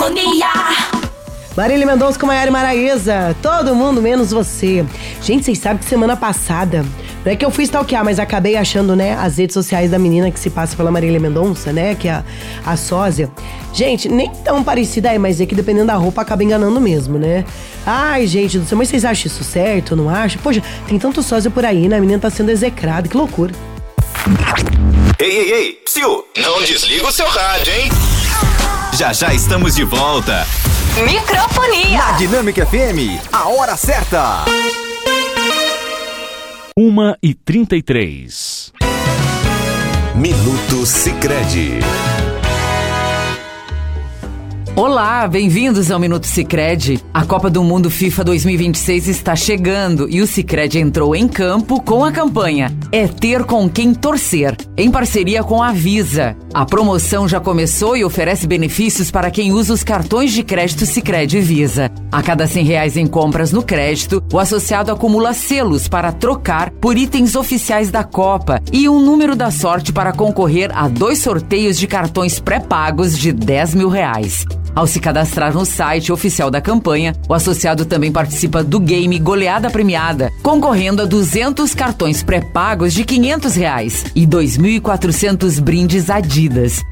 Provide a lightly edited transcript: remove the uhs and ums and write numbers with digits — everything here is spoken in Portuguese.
Microfonia. Marília Mendonça com Maiara e Maraísa. Todo mundo menos você. Gente, vocês sabem que semana passada, não é que eu fui stalkear, mas acabei achando, né, as redes sociais da menina que se passa pela Marília Mendonça, né, que é a sósia. Gente, nem tão parecida aí, mas é que dependendo da roupa acaba enganando mesmo, né? Ai, gente do céu, mas vocês acham isso certo, não acham? Poxa, tem tanto sósia por aí, né? A menina tá sendo execrada, que loucura. Ei, psiu, não desliga o seu rádio, hein? Já estamos de volta. Microfonia. Na Dinâmica FM, a hora certa. 1h33. Minuto Sicredi. Olá, bem-vindos ao Minuto Sicredi. A Copa do Mundo FIFA 2026 está chegando e o Sicredi entrou em campo com a campanha É Ter Com Quem Torcer, em parceria com a Visa. A promoção já começou e oferece benefícios para quem usa os cartões de crédito Sicredi e Visa. A cada R$100 em compras no crédito, o associado acumula selos para trocar por itens oficiais da Copa e um número da sorte para concorrer a 2 sorteios de cartões pré-pagos de R$10 mil. Ao se cadastrar no site oficial da campanha, o associado também participa do game Goleada Premiada, concorrendo a 200 cartões pré-pagos de R$500 e 2.400 brindes Adidas.